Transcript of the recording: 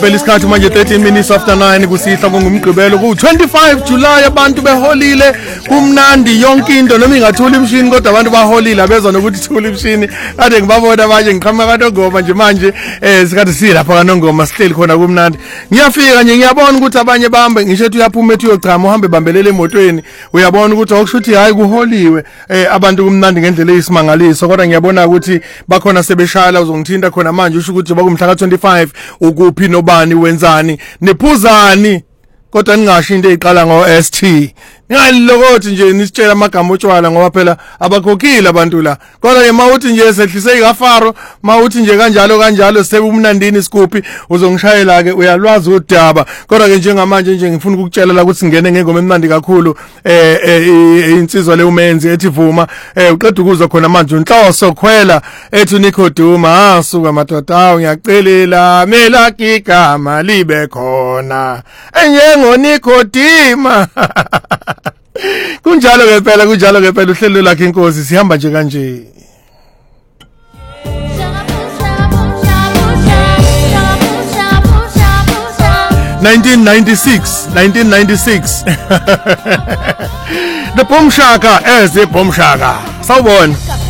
Phela isikhathi manje 13 minutes after 9 kusihla ngomgqibelo ku 25 July abantu beholile kumnandi yonke into noma ingathula imshini kodwa abantu baholile abezwa nokuthi thula imshini kade ngibabona manje ngiqhamuka kaNongoma nje manje isikhathi silapha kaNongoma sihleli khona kumnandi ngiyafika nje ngiyabona ukuthi abanye bahambe ngisho ethi uyaphuma ethi uyogcama uhambe bambelele emotweni uyabona ukuthi awukushuthi hayi kuholiwe abantu kumnandi ngendlela eyisimangaliso kodwa ngiyabona ukuthi bakhona sebeshala uzongithinta khona manje usho ukuthi bakumhla ka 25 ukuphi nobani wenzani nephuzani kodwa ningasho into eziqala ngo ST ngalokothi nje nisitshela amagama otshwala ngoba phela abakhokhile abantu la kodwa ke mawuthi nje sehlise ikafaro mawuthi nje kanjalo sebumnandini sikuphi uzongishayela ke uyalwazi udaba kodwa ke njengamanje nje ngifuna ukukutshela la ukuthi singene ngengoma emnandi kakhulu insizwa le umenzi ethi vuma uqeda ukuzwa khona manje unhloso khwela ethi Nikoduma asuka madoda ngiyacelela mela igama libe khona enyengo Nikodima kunjalo ke phela uhlelo lakhe inkosi sihamba nje kanje 1996 The Boom Shaka as the Boom Shaka sawubona